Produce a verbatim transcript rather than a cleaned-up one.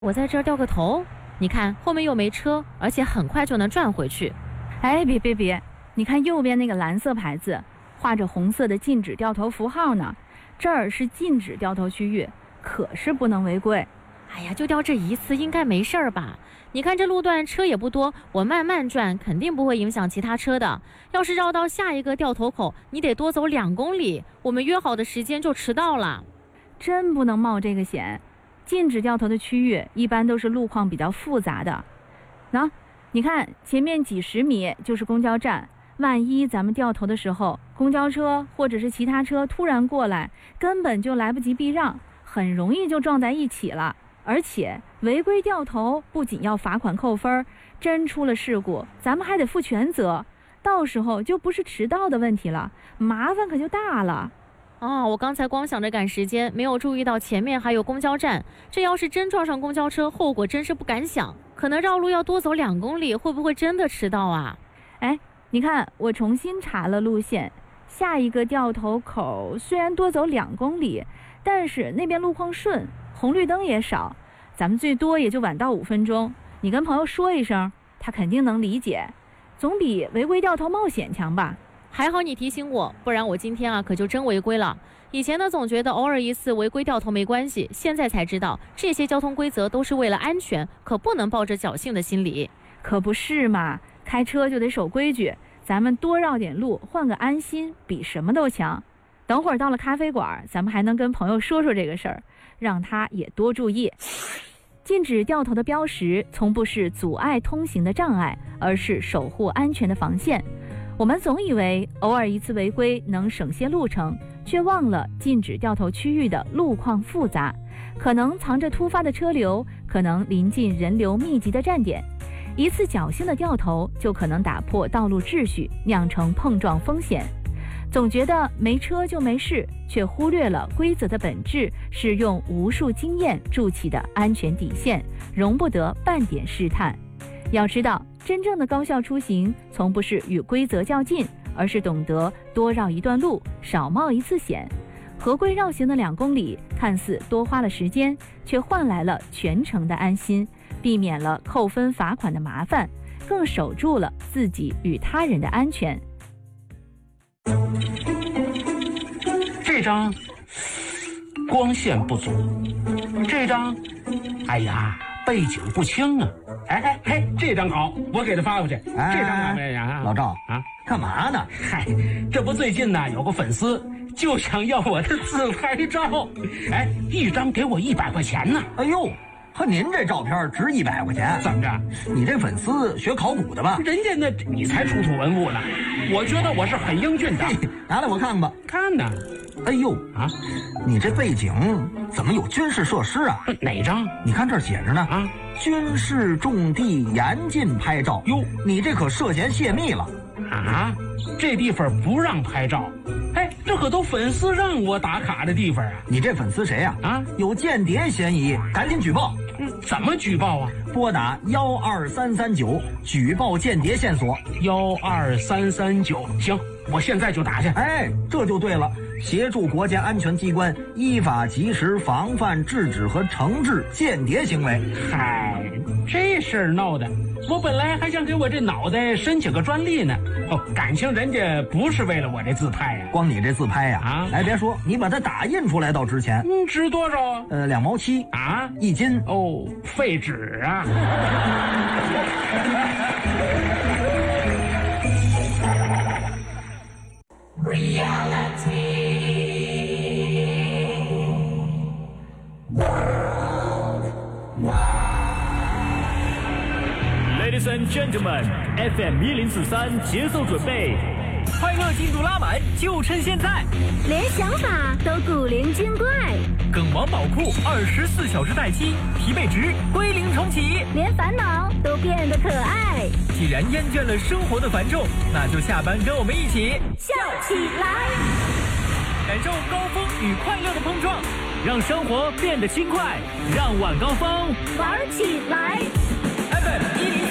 我在这儿掉个头，你看后面又没车，而且很快就能转回去。 哎，别别别，你看右边那个蓝色牌子，画着红色的禁止掉头符号呢，这儿是禁止掉头区域，可是不能违规。 哎呀，就掉这一次，应该没事儿吧？你看这路段车也不多，我慢慢转，肯定不会影响其他车的。要是绕到下一个掉头口，你得多走两公里，我们约好的时间就迟到了。 真不能冒这个险。禁止掉头的区域一般都是路况比较复杂的。那你看前面几十米就是公交站，万一咱们掉头的时候，公交车或者是其他车突然过来，根本就来不及避让，很容易就撞在一起了。而且违规掉头不仅要罚款扣分，真出了事故咱们还得负全责，到时候就不是迟到的问题了，麻烦可就大了。 哦，我刚才光想着赶时间，没有注意到前面还有公交站，这要是真撞上公交车，后果真是不敢想，可能绕路要多走两公里，会不会真的迟到啊？ 哎，你看我重新查了路线，下一个掉头口虽然多走两公里，但是那边路况顺，红绿灯也少，咱们最多也就晚到五分钟。你跟朋友说一声，他肯定能理解，总比违规掉头冒险强吧。 还好你提醒我，不然我今天啊可就真违规了。以前呢总觉得偶尔一次违规掉头没关系，现在才知道这些交通规则都是为了安全，可不能抱着侥幸的心理。 可不是嘛，开车就得守规矩，咱们多绕点路，换个安心，比什么都强。等会儿到了咖啡馆，咱们还能跟朋友说说这个事儿，让他也多注意。禁止掉头的标识从不是阻碍通行的障碍，而是守护安全的防线。我们总以为偶尔一次违规能省些路程，却忘了禁止掉头区域的路况复杂，可能藏着突发的车流，可能临近人流密集的站点。一次侥幸的掉头就可能打破道路秩序，酿成碰撞风险。总觉得没车就没事，却忽略了规则的本质是用无数经验筑起的安全底线，容不得半点试探。要知道，真正的高效出行从不是与规则较劲，而是懂得多绕一段路，少冒一次险。合规绕行的两公里看似多花了时间，却换来了全程的安心，避免了扣分罚款的麻烦，更守住了自己与他人的安全。 这张光线不足，这张哎呀背景不清啊。哎哎哎，这张好，我给他发过去。 哎、 这张拿回来啊， 老赵啊， 干嘛呢？ 嗨，这不最近呢有个粉丝就想要我的自拍照，哎，一张给我一百块钱呢。 哎呦，和您这照片值一百块钱？ 怎么着？ 你这粉丝学考古的吧？ 人家那你才出土文物呢，我觉得我是很英俊的。 拿来我看看吧。 看呢。 哎呦啊， 你这背景怎么有军事设施啊？ 哪张？ 你看这儿写着呢啊， 军事重地严禁拍照。哟，你这可涉嫌泄密了啊！这地方不让拍照。哎，这可都粉丝让我打卡的地方啊！ 你这粉丝谁呀？啊，有间谍嫌疑，赶紧举报！ 嗯，怎么举报啊？ 拨打幺二三三九举报间谍线索。 幺二三三九，行，我现在就打去。 哎，这就对了，协助国家安全机关依法及时防范、制止和惩治间谍行为。 嗨，这事儿闹的，我本来还想给我这脑袋申请个专利呢。哦，感情人家不是为了我这自拍呀、啊， 光你这自拍呀、啊， 啊， 哎，别说，你把它打印出来倒值钱。 嗯，值多少啊？ 呃，两毛七啊， 一斤。 哦，废纸啊。 Ladies and gentlemen, F M 一零四三节奏准备，快乐进度拉满，就趁现在！ 连想法都古灵精怪， 梗王宝库二十四小时待机，疲惫值归零重启， 连烦恼都变得可爱。 既然厌倦了生活的繁重，那就下班跟我们一起笑起来， 感受高峰与快乐的碰撞，让生活变得轻快，让晚高峰玩起来。 F M 一零。